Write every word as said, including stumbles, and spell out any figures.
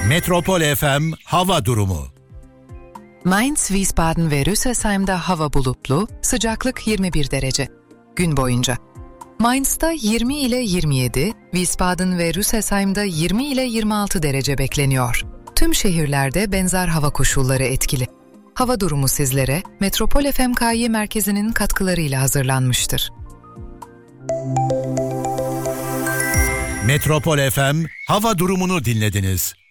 Metropol F M hava durumu. Mainz, Wiesbaden ve Rüsselsheim'da hava bulutlu, sıcaklık yirmi bir derece. Gün boyunca. Mainz'da yirmi ile yirmi yedi, Wiesbaden ve Rüsselsheim'da yirmi ile yirmi altı derece bekleniyor. Tüm şehirlerde benzer hava koşulları etkili. Hava durumu sizlere Metropol F M K Y merkezinin katkılarıyla hazırlanmıştır. Metropol F M hava durumunu dinlediniz.